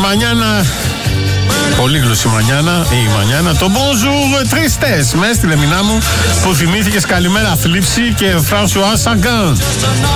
Μανιάνα. Πολύγλωση Μανιάνα ή Μανιάνα. Το bonjour tristes με έστειλε μηνά μου που θυμήθηκες καλημέρα θλίψη και Φρανσουά Σαγκάν.